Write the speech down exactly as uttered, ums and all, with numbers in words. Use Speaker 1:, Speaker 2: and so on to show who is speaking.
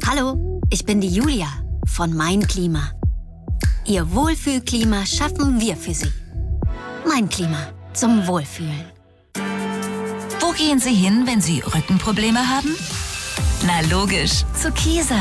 Speaker 1: Hallo, ich bin die Julia von Mein Klima. Ihr Wohlfühlklima schaffen wir für Sie. Mein Klima zum Wohlfühlen.
Speaker 2: Wo gehen Sie hin, wenn Sie Rückenprobleme haben? Na logisch, zu Kieser.